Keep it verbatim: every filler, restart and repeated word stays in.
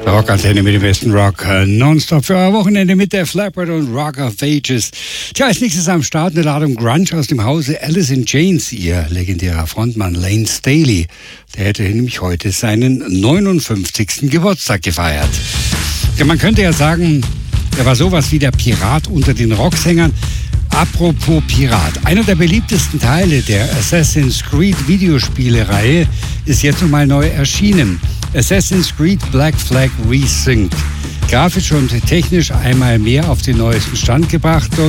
Rockantenne mit dem besten Rock äh, nonstop für euer Wochenende mit der Flappert und Rock of Ages. Tja, als nächstes am Start eine Ladung Grunge aus dem Hause Alice in Chains. Ihr legendärer Frontmann Lane Staley, der hätte nämlich heute seinen neunundfünfzigsten Geburtstag gefeiert. Ja, man könnte ja sagen, er war sowas wie der Pirat unter den Rocksängern. Apropos Pirat, einer der beliebtesten Teile der Assassin's Creed Videospiele-Reihe ist jetzt nochmal neu erschienen. Assassin's Creed Black Flag Resynced. Grafisch und technisch einmal mehr auf den neuesten Stand gebracht.